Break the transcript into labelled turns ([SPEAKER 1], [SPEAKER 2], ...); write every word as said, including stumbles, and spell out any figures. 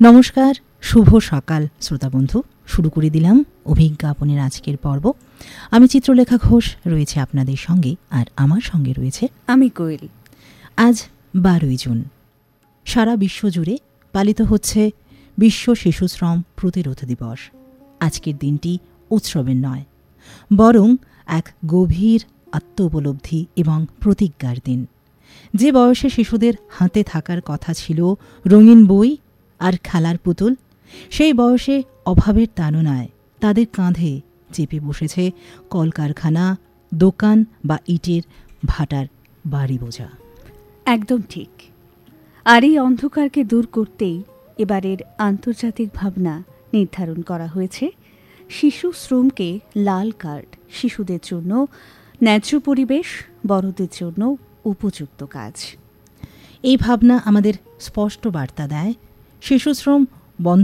[SPEAKER 1] নমস্কার, শুভ সকাল শ্রোতাবন্ধু। শুরু করে দিলাম অভিজ্ঞাপনের আজকের পর্ব। আমি চিত্রলেখা ঘোষ রয়েছে আপনাদের সঙ্গে, আর আমার সঙ্গে রয়েছে
[SPEAKER 2] আমি কোয়েল।
[SPEAKER 1] আজ বারোই জুন সারা বিশ্বজুড়ে পালিত হচ্ছে বিশ্ব শিশুশ্রম প্রতিরোধ দিবস। আজকের দিনটি উৎসবের নয়, বরং এক গভীর আত্ম উপলব্ধি এবং প্রতিজ্ঞার দিন। যে বয়সে শিশুদের হাতে থাকার কথা ছিল রঙিন বই আর খেলার পুতুল, সেই বয়সে অভাবের তাড়নায় তাদের কাঁধে চেপে বসেছে কলকারখানা, দোকান বা ইটের ভাটার বাড়ি বোঝা।
[SPEAKER 2] একদম ঠিক। আর এই অন্ধকারকে দূর করতেই এবারের আন্তর্জাতিক ভাবনা নির্ধারণ করা হয়েছে শিশু শ্রমকে লাল কার্ড, শিশুদের জন্য ন্যায্য পরিবেশ, বড়দের জন্য উপযুক্ত কাজ।
[SPEAKER 1] এই ভাবনা আমাদের স্পষ্ট বার্তা দেয়, শিশুশ্রম বন্ধ